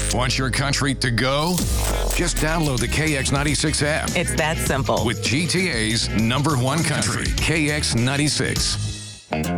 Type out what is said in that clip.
Want your country to go? Just download the KX96 app. It's that simple. With GTA's #1 country, KX96.